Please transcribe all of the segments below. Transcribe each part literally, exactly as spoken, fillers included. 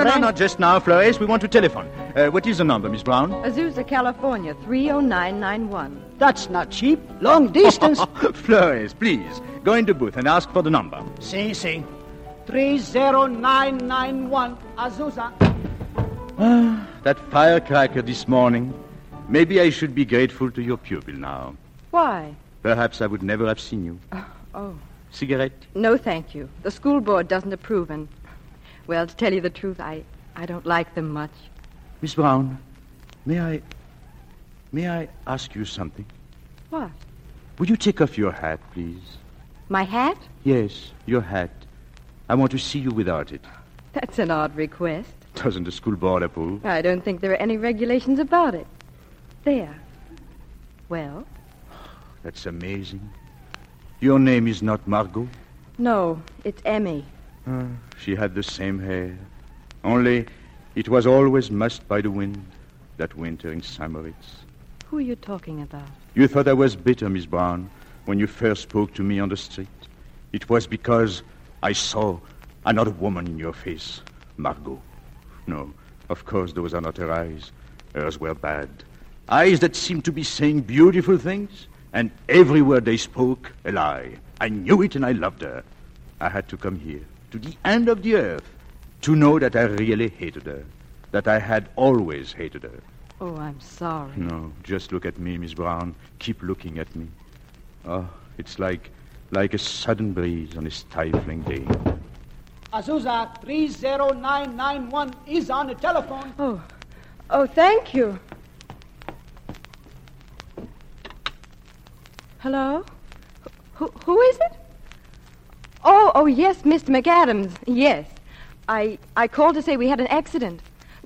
no, no, not just now, Flores. We want to telephone. Uh, what is the number, Miss Brown? Azusa, California, three oh nine nine one. That's not cheap. Long distance. Flores, please, go in the booth and ask for the number. Si, si. three oh nine nine one, Azusa. Ah, that firecracker this morning. Maybe I should be grateful to your pupil now. Why? Perhaps I would never have seen you. Uh, oh. Cigarette? No, thank you. The school board doesn't approve, and, well, to tell you the truth, I, I don't like them much. Miss Brown, may I... May I ask you something? What? Would you take off your hat, please? My hat? Yes, your hat. I want to see you without it. That's an odd request. Doesn't the school board approve? I don't think there are any regulations about it. There. Well? That's amazing. Your name is not Margot? No, it's Emmy. Uh, she had the same hair. Only it was always mussed by the wind, that winter in Saint Moritz. Who are you talking about? You thought I was bitter, Miss Brown, when you first spoke to me on the street. It was because I saw another woman in your face, Margot. No, of course those are not her eyes. Hers were bad. Eyes that seemed to be saying beautiful things, and every word they spoke, a lie. I knew it and I loved her. I had to come here, to the end of the earth, to know that I really hated her, that I had always hated her. Oh, I'm sorry. No, just look at me, Miss Brown. Keep looking at me. Oh, it's like, like a sudden breeze on a stifling day. Azusa, three oh nine nine one is on the telephone. Oh, oh, thank you. Hello? Who, who is it? Oh, oh, yes, Mister McAdams. Yes. I, I called to say we had an accident.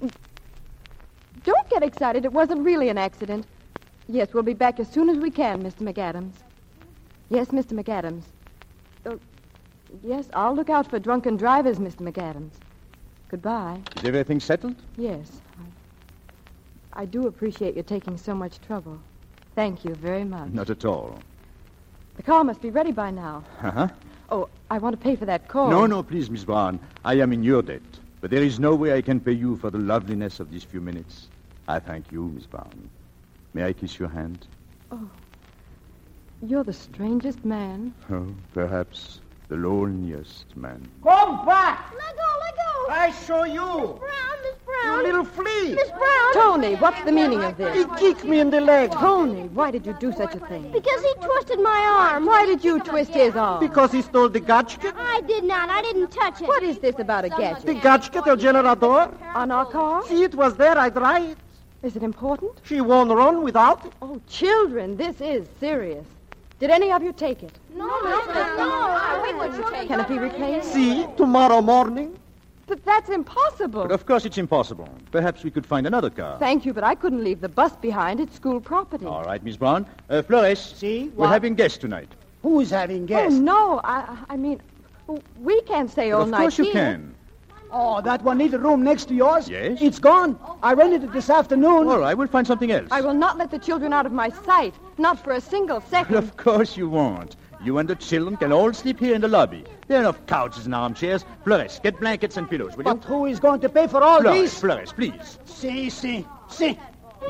Don't get excited. It wasn't really an accident. Yes, we'll be back as soon as we can, Mister McAdams. Yes, Mister McAdams. Oh, yes, I'll look out for drunken drivers, Mister McAdams. Goodbye. Is everything settled? Yes. I, I do appreciate you taking so much trouble. Thank you very much. Not at all. The car must be ready by now. Uh-huh. Oh, I want to pay for that call. No, no, please, Miss Brown. I am in your debt. But there is no way I can pay you for the loveliness of these few minutes. I thank you, Miss Brown. May I kiss your hand? Oh, you're the strangest man. Oh, perhaps the loneliest man. Come back! Let go, let go! I show you! Miss Brown, Miss You Brown! little flea! Miss Brown! Tony, what's the meaning of He this? kicked me in the leg. Tony, why did you do such a thing? Because he twisted my arm. Why did you twist his arm? Because he stole the gadget. I did not. I didn't touch it. What is this about a gadget? The gadget, El Generador. On our car? See, it was there. I tried it. Is it important? She won't run without it. Oh, children, this is serious. Did any of you take it? No, no, no. We wouldn't take Can it be replaced? See, tomorrow morning. But that's impossible. But of course it's impossible. Perhaps we could find another car. Thank you, but I couldn't leave the bus behind. It's school property. All right, Miss Brown. Uh, Flores. See, We're what? having guests tonight. Who's having Oh, guests? no. I, I mean, we can't stay all Of night course you here. can. Oh, that one neat room next to yours? Yes? It's gone. I rented it this afternoon. All right, we'll find something else. I will not let the children out of my sight. Not for a single second. Of course you won't. You and the children can all sleep here in the lobby. There are enough couches and armchairs. Flores, get blankets and pillows, will you? But who is going to pay for all Flores, this? Flores, please. See, see, see.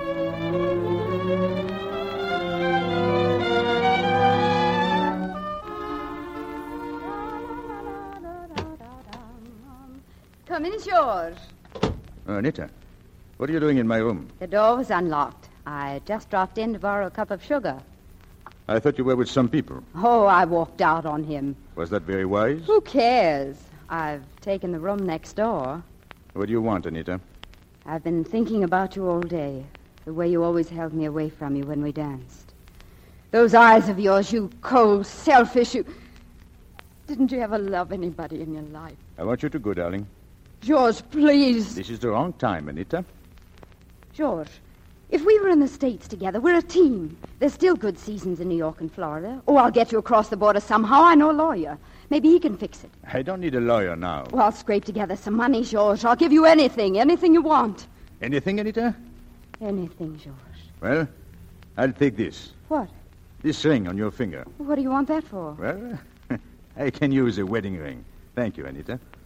Come in, George. Uh, Anita, what are you doing in my room? The door was unlocked. I just dropped in to borrow a cup of sugar. I thought you were with some people. Oh, I walked out on him. Was that very wise? Who cares? I've taken the room next door. What do you want, Anita? I've been thinking about you all day. The way you always held me away from you when we danced. Those eyes of yours, you cold, selfish, you... Didn't you ever love anybody in your life? I want you to go, darling. George, please. This is the wrong time, Anita. George, if we were in the States together, we're a team. There's still good seasons in New York and Florida. Oh, I'll get you across the border somehow. I know a lawyer. Maybe he can fix it. I don't need a lawyer now. Well, I'll scrape together some money, George. I'll give you anything, anything you want. Anything, Anita? Anything, George. Well, I'll take this. What? This ring on your finger. What do you want that for? Well, I can use a wedding ring. Thank you, Anita.